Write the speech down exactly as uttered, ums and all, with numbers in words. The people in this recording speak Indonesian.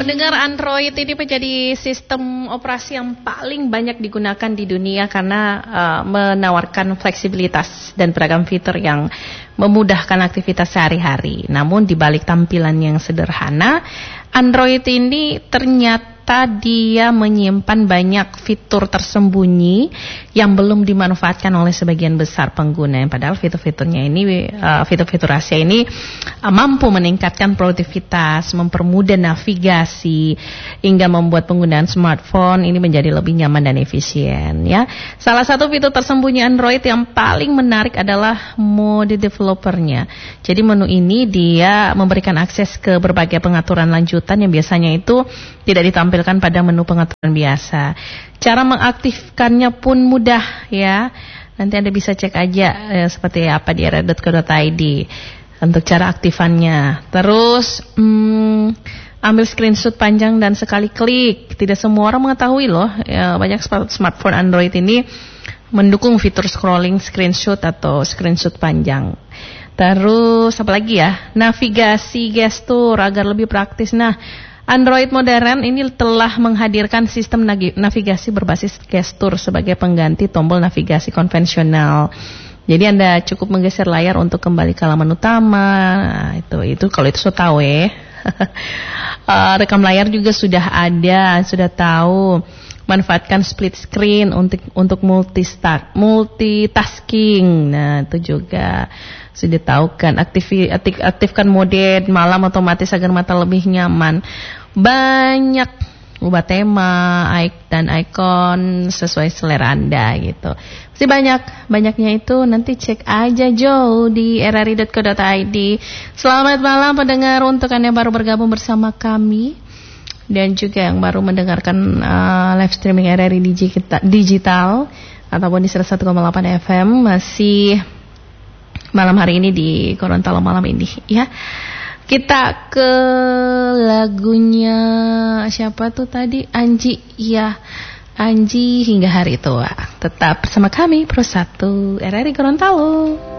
Pendengar, Android ini menjadi sistem operasi yang paling banyak digunakan di dunia karena uh, menawarkan fleksibilitas dan beragam fitur yang memudahkan aktivitas sehari-hari. Namun di balik tampilan yang sederhana, Android ini ternyata dia menyimpan banyak fitur tersembunyi yang belum dimanfaatkan oleh sebagian besar pengguna. Padahal fitur-fiturnya ini, uh, fitur-fitur rahasia ini uh, mampu meningkatkan produktivitas, mempermudah navigasi, hingga membuat penggunaan smartphone ini menjadi lebih nyaman dan efisien. Ya, salah satu fitur tersembunyi Android yang paling menarik adalah mode developernya. Jadi menu ini dia memberikan akses ke berbagai pengaturan lanjutan yang biasanya itu tidak ditampilkan pada menu pengaturan biasa. Cara mengaktifkannya pun mudah ya. Nanti Anda bisa cek aja eh, seperti apa di r r dot co dot i d untuk cara aktifannya. Terus hmm, ambil screenshot panjang dan sekali klik. Tidak semua orang mengetahui loh ya, banyak smartphone Android ini mendukung fitur scrolling screenshot atau screenshot panjang. Terus apa lagi ya? Navigasi gestur agar lebih praktis. Nah, Android modern ini telah menghadirkan sistem navigasi berbasis gestur sebagai pengganti tombol navigasi konvensional. Jadi Anda cukup menggeser layar untuk kembali ke halaman utama. Nah, itu itu kalau itu sudah tahu ya. uh, rekam layar juga sudah ada, sudah tahu. Manfaatkan split screen untuk untuk multitasking. Nah, itu juga sudah tahu kan. Aktif, aktif, aktifkan mode malam otomatis agar mata lebih nyaman. Banyak ubah tema dan ikon sesuai selera Anda gitu. Masih banyak, banyaknya itu nanti cek aja Joe di r r i dot co dot i d. Selamat malam pendengar, untuk Anda yang baru bergabung bersama kami dan juga yang baru mendengarkan uh, live streaming R R I digital, digital ataupun di seratus satu koma delapan F M, masih malam hari ini di Gorontalo malam ini ya. Kita ke lagunya siapa tuh tadi? Anji ya. Anji hingga hari tua. Tetap bersama kami Pro satu R R I Gorontalo.